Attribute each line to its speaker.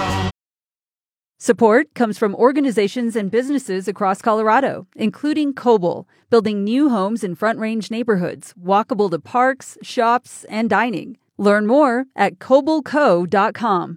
Speaker 1: Support comes from organizations and businesses across Colorado, including Koble, building new homes in Front Range neighborhoods, walkable to parks, shops, and dining. Learn more at kobleco.com.